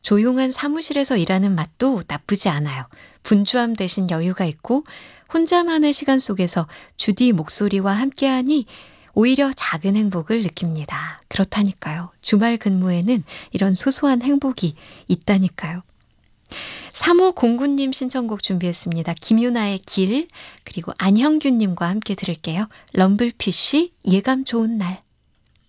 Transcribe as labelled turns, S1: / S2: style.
S1: 조용한 사무실에서 일하는 맛도 나쁘지 않아요. 분주함 대신 여유가 있고 혼자만의 시간 속에서 주디 목소리와 함께하니 오히려 작은 행복을 느낍니다. 그렇다니까요. 주말 근무에는 이런 소소한 행복이 있다니까요. 3509님 신청곡 준비했습니다. 김유나의 길, 그리고 안형균님과 함께 들을게요. 럼블피쉬 예감 좋은 날.